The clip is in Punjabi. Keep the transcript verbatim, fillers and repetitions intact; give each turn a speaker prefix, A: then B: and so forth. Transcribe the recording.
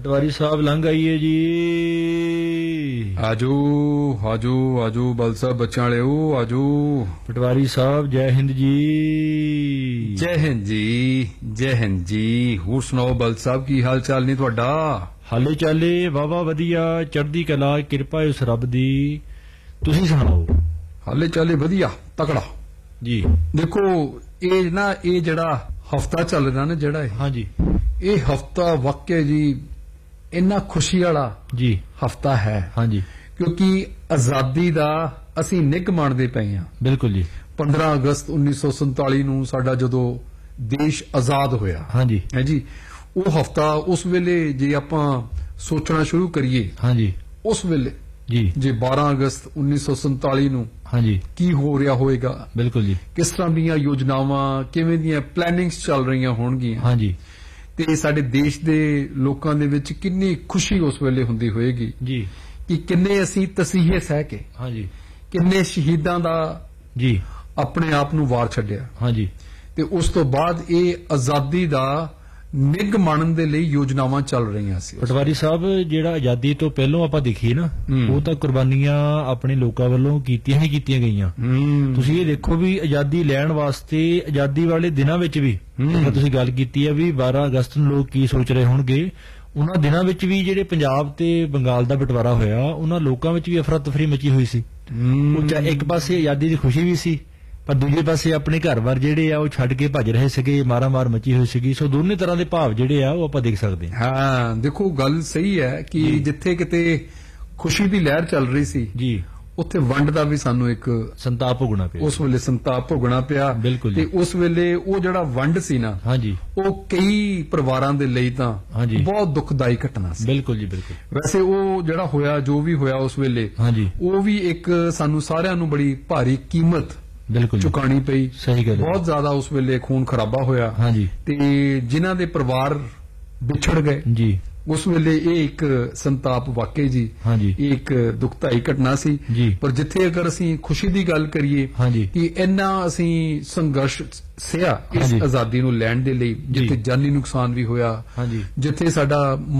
A: पटवारी साहब लंघ आइए जी।
B: आजो आजो आजो बल साहब बच्चा वाले हो आजो।
A: पटवारी साहब जय हिंद जी।
B: जय हिंद जी जय हिंद जी। होर सुनाओ बल साहब की हाल चाल ने तुहाडा?
A: हाले चाले वावा वधिया चढ़दी कला किरपा उस रब दी। तुसीं सुणाओ?
B: हाले चाले वधिया तकड़ा
A: जी।
B: देखो ये ना ये जड़ा हफ्ता चल रहा ना जड़ा
A: हाँ जी
B: ये हफ्ता वाकई जी इन्ना खुशी वाला
A: जी
B: हफ्ता है।
A: हाँ जी
B: क्योंकि आजादी दा असी निग माणदे पए हां।
A: बिल्कुल जी।
B: पंद्रह अगस्त उन्नीस सौ संताली नूं साडा जदों देश आजाद होया
A: हाँ जी
B: है जी वो हफ्ता उस वेले जे आपां सोचना शुरू करिए
A: हाँ जी
B: उस वेले
A: जी
B: जे बारह अगस्त उन्नीस सौ संताली नूं
A: हाँ जी
B: की हो रहा होएगा,
A: बिल्कुल जी,
B: किस तरह ਦੀਆਂ योजनावां किवें ਦੀਆਂ प्लैनिंग्स ਚੱਲ ਰਹੀਆਂ ਹੋਣਗੀਆਂ
A: हाँ जी
B: ਤੇ ਸਾਡੇ ਦੇਸ਼ ਦੇ ਲੋਕਾਂ ਦੇ ਵਿੱਚ ਕਿੰਨੀ ਖੁਸ਼ੀ ਉਸ ਵੇਲੇ ਹੁੰਦੀ ਹੋਏਗੀ
A: जी
B: ਕਿ ਕਿੰਨੇ ਅਸੀਂ ਤਸੀਹੇ ਸਹਿ ਕੇ
A: हाँ जी
B: ਕਿੰਨੇ ਸ਼ਹੀਦਾਂ ਦਾ
A: जी
B: ਆਪਣੇ ਆਪ ਨੂੰ ਵਾਰ ਛੱਡਿਆ
A: हाँ जी
B: ਤੇ ਉਸ ਤੋਂ ਬਾਅਦ ਇਹ ਆਜ਼ਾਦੀ ਦਾ ਨਿੱਘ ਮਾਣਨ ਦੇ ਲਈ ਯੋਜਨਾਵਾਂ ਚੱਲ ਰਹੀਆਂ ਸੀ।
A: ਪਟਵਾਰੀ ਸਾਹਿਬ ਜਿਹੜਾ ਆਜ਼ਾਦੀ ਤੋਂ ਪਹਿਲਾਂ ਆਪਾਂ ਦੇਖੀਏ ਨਾ ਉਹ ਤਾਂ ਕੁਰਬਾਨੀਆਂ ਆਪਣੇ ਲੋਕਾਂ ਵੱਲੋਂ ਕੀਤੀਆਂ ਹੀ ਕੀਤੀਆਂ ਗਈਆਂ। ਤੁਸੀਂ ਇਹ ਦੇਖੋ ਵੀ ਆਜ਼ਾਦੀ ਲੈਣ ਵਾਸਤੇ ਆਜ਼ਾਦੀ ਵਾਲੇ ਦਿਨਾਂ ਵਿੱਚ ਵੀ ਤੁਸੀਂ ਗੱਲ ਕੀਤੀ ਹੈ ਵੀ ਬਾਰ੍ਹਾਂ ਅਗਸਤ ਨੂੰ ਲੋਕ ਕੀ ਸੋਚ ਰਹੇ ਹੋਣਗੇ, ਉਹਨਾਂ ਦਿਨਾਂ ਵਿੱਚ ਵੀ ਜਿਹੜੇ ਪੰਜਾਬ ਤੇ ਬੰਗਾਲ ਦਾ ਬਟਵਾਰਾ ਹੋਇਆ ਉਹਨਾਂ ਲੋਕਾਂ ਵਿੱਚ ਵੀ ਅਫਰਾ ਤਫਰੀ ਮਚੀ ਹੋਈ ਸੀ। ਉਹ ਇੱਕ ਪਾਸੇ ਆਜ਼ਾਦੀ ਦੀ ਖੁਸ਼ੀ ਵੀ ਸੀ ਪਰ ਦੂਜੇ ਪਾਸੇ ਆਪਣੇ ਘਰ-ਬਾਰ ਜਿਹੜੇ ਆ ਉਹ ਛੱਡ ਕੇ ਭੱਜ ਰਹੇ ਸੀਗੇ, ਮਾਰਾ-ਮਾਰ ਮਚੀ ਹੋਈ ਸੀਗੀ। ਸੋ ਦੋਨੇ ਤਰ੍ਹਾਂ ਦੇ ਭਾਵ ਜਿਹੜੇ ਆ ਉਹ ਆਪਾਂ ਦੇਖ ਸਕਦੇ ਹਾਂ।
B: ਹਾਂ ਦੇਖੋ ਗੱਲ ਸਹੀ ਹੈ ਕਿ ਜਿੱਥੇ ਕਿਤੇ ਖੁਸ਼ੀ ਦੀ ਲਹਿਰ ਚੱਲ ਰਹੀ ਸੀ ਜੀ ਉੱਥੇ ਵੰਡ ਦਾ ਵੀ ਸਾਨੂੰ ਇੱਕ
A: ਸੰਤਾਪ ਭੋਗਣਾ ਪਿਆ,
B: ਉਸ ਵੇਲੇ ਸੰਤਾਪ ਭੋਗਣਾ ਪਿਆ।
A: ਬਿਲਕੁਲ
B: ਤੇ ਉਸ ਵੇਲੇ ਉਹ ਜਿਹੜਾ ਵੰਡ ਸੀ ਨਾ
A: ਹਾਂਜੀ
B: ਉਹ ਕਈ ਪਰਿਵਾਰਾਂ ਦੇ ਲਈ ਤਾਂ ਬਹੁਤ ਦੁਖਦਾਈ ਘਟਨਾ ਸੀ।
A: ਬਿਲਕੁਲ ਜੀ ਬਿਲਕੁਲ।
B: ਵੈਸੇ ਉਹ ਜਿਹੜਾ ਹੋਇਆ ਜੋ ਵੀ ਹੋਇਆ ਉਸ ਵੇਲੇ
A: ਹਾਂਜੀ
B: ਉਹ ਵੀ ਇੱਕ ਸਾਨੂੰ ਸਾਰਿਆਂ ਨੂੰ ਬੜੀ ਭਾਰੀ ਕੀਮਤ
A: ਬਿਲਕੁਲ
B: ਚੁਕਾਣੀ ਪਈ।
A: ਸਹੀ ਗੱਲ, ਬਹੁਤ
B: ਜ਼ਿਆਦਾ ਉਸ ਵੇਲੇ ਖੂਨ ਖਰਾਬਾ ਹੋਇਆ
A: ਹਾਂਜੀ
B: ਤੇ ਜਿਨ੍ਹਾਂ ਦੇ ਪਰਿਵਾਰ ਵਿਛੜ ਗਏ ਜੀ ਉਸ ਵੇਲੇ ਇਹ ਇੱਕ ਸੰਤਾਪ ਵਾਕਈ ਜੀ
A: ਹਾਂਜੀ
B: ਇਹ ਇੱਕ ਦੁਖਦਾਈ ਘਟਨਾ ਸੀ। ਪਰ ਜਿੱਥੇ ਅਗਰ ਅਸੀਂ ਖੁਸ਼ੀ ਦੀ ਗੱਲ ਕਰੀਏ ਕਿ ਇੰਨਾ ਅਸੀਂ ਸੰਘਰਸ਼ ਸਿਆ ਇਸ ਆਜ਼ਾਦੀ ਨੂੰ ਲੈਣ ਦੇ ਲਈ, ਜਿੱਥੇ ਜਾਨੀ ਨੁਕਸਾਨ ਵੀ ਹੋਇਆ, ਜਿੱਥੇ ਸਾਡਾ